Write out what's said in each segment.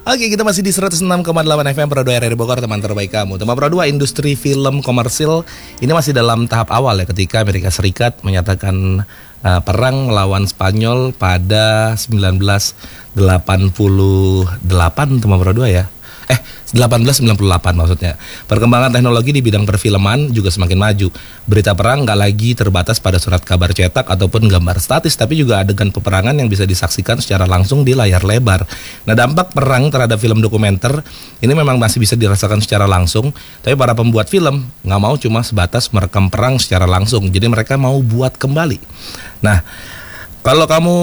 Oke, kita masih di 106,8 FM Pro 2 RRI Bogor, teman terbaik kamu. Teman Pro 2, industri film komersil ini masih dalam tahap awal ya, ketika Amerika Serikat menyatakan perang melawan Spanyol pada 1988, teman Pro 2 ya. 1898 maksudnya. Perkembangan teknologi di bidang perfilman juga semakin maju. Berita perang nggak lagi terbatas pada surat kabar cetak ataupun gambar statis, tapi juga adegan peperangan yang bisa disaksikan secara langsung di layar lebar. Nah, dampak perang terhadap film dokumenter ini memang masih bisa dirasakan secara langsung, tapi para pembuat film nggak mau cuma sebatas merekam perang secara langsung. Jadi mereka mau buat kembali. Nah, kalau kamu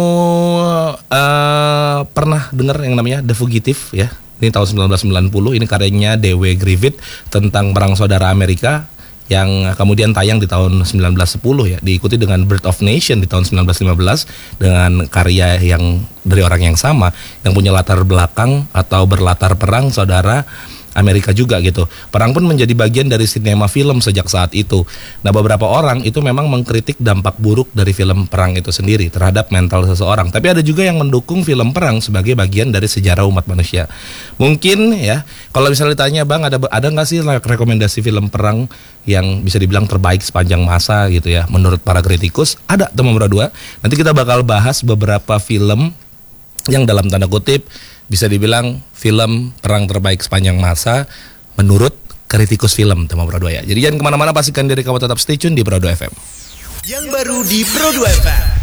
pernah dengar yang namanya The Fugitive ya, ini tahun 1990, ini karyanya D.W. Griffith tentang perang saudara Amerika yang kemudian tayang di tahun 1910 ya, diikuti dengan Birth of Nation di tahun 1915 dengan karya yang dari orang yang sama yang punya latar belakang atau berlatar perang saudara Amerika juga gitu. Perang pun menjadi bagian dari sinema film sejak saat itu. Nah, beberapa orang itu memang mengkritik dampak buruk dari film perang itu sendiri terhadap mental seseorang. Tapi ada juga yang mendukung film perang sebagai bagian dari sejarah umat manusia. Mungkin ya, kalau misalnya ditanya, Bang, ada nggak sih rekomendasi film perang yang bisa dibilang terbaik sepanjang masa gitu ya, menurut para kritikus? Ada, teman berdua. Nanti kita bakal bahas beberapa film yang dalam tanda kutip bisa dibilang film perang terbaik sepanjang masa menurut kritikus film, teman Pro 2 ya. Jadi jangan kemana-mana, pastikan diri kamu tetap stay tune di Pro 2 FM. Yang baru di Pro 2 FM.